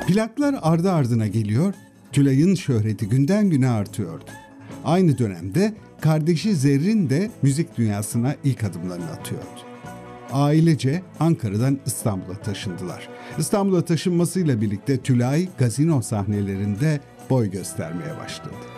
Plaklar ardı ardına geliyor, Tülay'ın şöhreti günden güne artıyordu. Aynı dönemde kardeşi Zerrin de müzik dünyasına ilk adımlarını atıyordu. Ailece Ankara'dan İstanbul'a taşındılar. İstanbul'a taşınmasıyla birlikte Tülay gazino sahnelerinde boy göstermeye başladı.